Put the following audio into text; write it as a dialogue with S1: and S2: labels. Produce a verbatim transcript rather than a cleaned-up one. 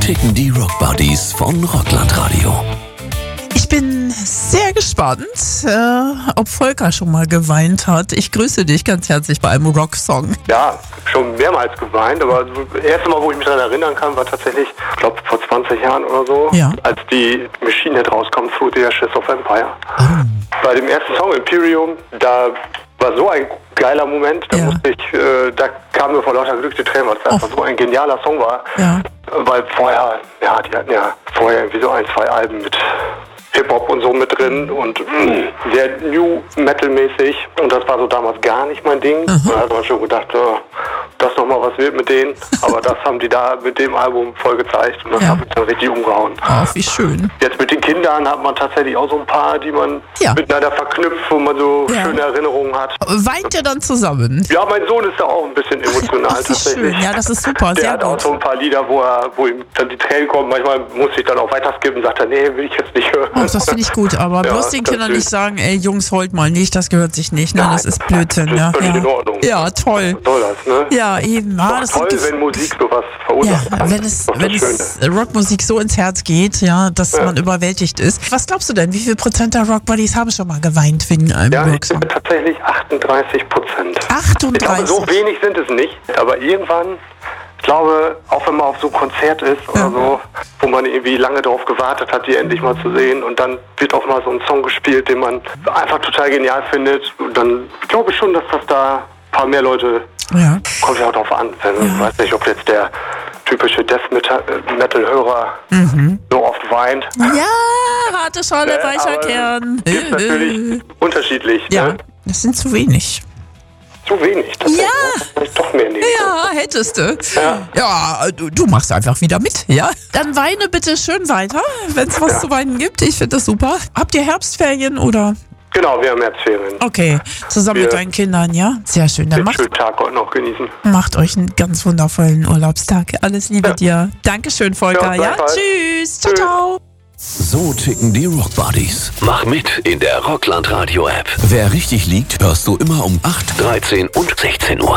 S1: ticken die Rock Buddies von Rocklandradio.
S2: Ich bin sehr gespannt, äh, ob Volker schon mal geweint hat. Ich grüße dich ganz herzlich bei einem Rocksong.
S3: Ja, schon mehrmals geweint, aber das erste Mal, wo ich mich daran erinnern kann, war tatsächlich, ich glaube, vor zwanzig Jahren oder so,
S2: ja.
S3: als die Machine Head rauskam, Through the Ashes of Empire.
S2: Oh.
S3: Bei dem ersten Song, Imperium, da war so ein geiler Moment, da
S2: ja.
S3: musste ich, äh, da kam mir vor lauter Glück die Tränen, weil es einfach so ein genialer Song war.
S2: Ja.
S3: Weil vorher, ja, die hatten ja vorher irgendwie so ein, zwei Alben mit Hip-Hop und so mit drin und mh, sehr New Metal-mäßig und das war so damals gar nicht mein Ding. Mhm. Da hat man schon gedacht, oh, das nochmal was wird mit denen, aber das haben die da mit dem Album voll gezeigt und das
S2: ja.
S3: hat mich dann richtig umgehauen.
S2: Ach, wie schön.
S3: Jetzt mit den Kindern hat man tatsächlich auch so ein paar, die man
S2: ja.
S3: miteinander verknüpft, wo man so
S2: ja.
S3: schöne Erinnerungen hat.
S2: Weint ihr dann zusammen?
S3: Ja, mein Sohn ist da auch ein bisschen emotional.
S2: Ach, wie
S3: tatsächlich.
S2: Schön. Ja, das ist super,
S3: Der
S2: sehr
S3: hat
S2: gut.
S3: auch so ein paar Lieder, wo er, wo ihm dann die Tränen kommen. Manchmal muss ich dann auch weiter skippen, sagt er, nee, will ich jetzt nicht hören.
S2: Oh, das finde ich gut, aber
S3: ja,
S2: bloß den Kindern nicht sagen, ey Jungs, heult mal nicht, das gehört sich nicht, ne?
S3: Nein,
S2: Das ist Blödsinn,
S3: das ist
S2: ja.
S3: völlig
S2: Ja.
S3: in Ordnung.
S2: Ja, toll.
S3: Was soll das, ne?
S2: Ja, eben. Ah, das
S3: toll,
S2: sind
S3: wenn Musik sowas verursacht.
S2: Ja, wenn es, wenn es Rockmusik so ins Herz geht, ja, dass ja. man überwältigt ist. Was glaubst du denn, wie viel Prozent der Rock Buddies haben schon mal geweint wegen einem
S3: ja,
S2: Rocksong?
S3: Ja, tatsächlich achtunddreißig Prozent.
S2: achtunddreißig?
S3: Ich glaube, so wenig sind es nicht, aber irgendwann, ich glaube, auch wenn man auf so ein Konzert ist oder ja. so, wo man irgendwie lange darauf gewartet hat, die endlich mal zu sehen und dann wird auch mal so ein Song gespielt, den man einfach total genial findet, und dann glaube ich schon, dass das da ein paar mehr Leute,
S2: ja.
S3: kommt ja auch drauf an. Wenn, ja. Ich weiß nicht, ob jetzt der typische Death Metal-Hörer mhm. so oft weint.
S2: Ja, harte Schale,
S3: äh,
S2: weicher Kern.
S3: Ist natürlich unterschiedlich.
S2: Ja,
S3: ne?
S2: Das sind zu wenig.
S3: Zu wenig, das
S2: ja.
S3: ist doch mehr nehmen.
S2: Ja, hättest du.
S3: Ja,
S2: ja du, du machst einfach wieder mit, ja? Dann weine bitte schön weiter, wenn es was ja. zu weinen gibt. Ich finde das super. Habt ihr Herbstferien oder?
S3: Genau, wir haben Herbstferien.
S2: Okay, zusammen wir mit deinen Kindern, ja? Sehr schön. Dann
S3: den
S2: macht,
S3: schönen Tag heute noch genießen.
S2: Macht euch einen ganz wundervollen Urlaubstag. Alles Liebe ja. dir. Dankeschön, Volker. Ja, ja? Tschüss. Ciao, ciao.
S1: So ticken die Rock Buddies. Mach mit in der Rocklandradio App. Wer richtig liegt, hörst du immer um acht, dreizehn und sechzehn Uhr.